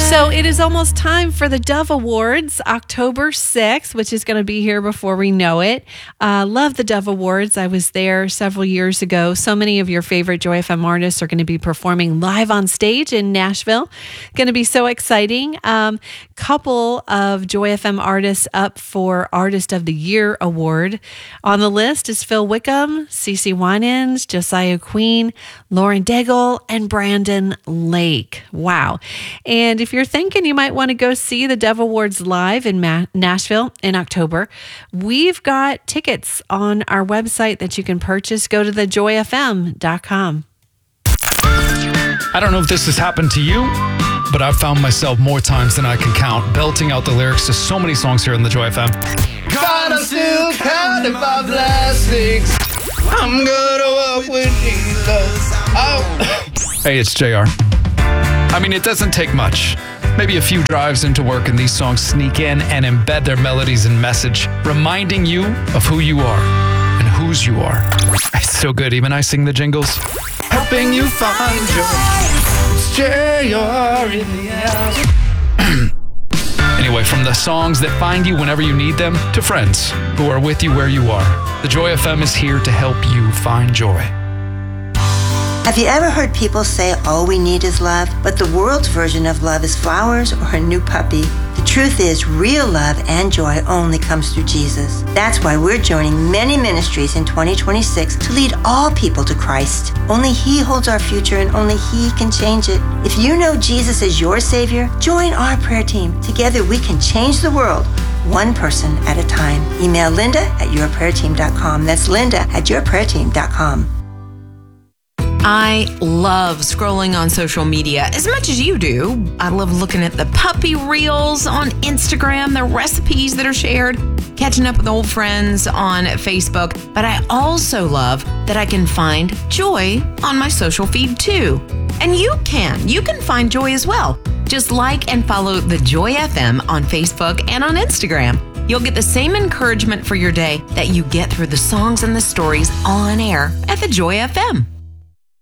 So it is almost time for the Dove Awards, October 6th, which is going to be here before we know it. Love the Dove Awards. I was there several years ago. So many of your favorite Joy FM artists are going to be performing live on stage in Nashville. Going to be so exciting. Couple of Joy FM artists up for Artist of the Year award. On the list is Phil Wickham, CeCe Winans, Josiah Queen, Lauren Daigle, and Brandon Lake. Wow. And if you're thinking you might want to go see the Dove Awards live in Nashville in October, we've got tickets on our website that you can purchase. Go to thejoyfm.com. I don't know if this has happened to you, but I've found myself more times than I can count belting out the lyrics to so many songs here on the Joy FM. God, I'm still counting my blessings. I'm gonna walk with Jesus. Oh. Hey, it's JR. I mean, it doesn't take much. Maybe a few drives into work and these songs sneak in and embed their melodies and message, reminding you of who you are and whose you are. It's so good, even I sing the jingles. Helping you find joy. It's JR in the house. Anyway, from the songs that find you whenever you need them to friends who are with you where you are, the Joy FM is here to help you find joy. Have you ever heard people say all we need is love, but the world's version of love is flowers or a new puppy? The truth is, real love and joy only comes through Jesus. That's why we're joining many ministries in 2026 to lead all people to Christ. Only He holds our future and only He can change it. If you know Jesus as your Savior, join our prayer team. Together we can change the world, one person at a time. Email Linda@yourprayerteam.com. That's Linda@yourprayerteam.com. I love scrolling on social media as much as you do. I love looking at the puppy reels on Instagram, the recipes that are shared, catching up with old friends on Facebook. But I also love that I can find joy on my social feed too. And you can find joy as well. Just like and follow the Joy FM on Facebook and on Instagram. You'll get the same encouragement for your day that you get through the songs and the stories on air at the Joy FM.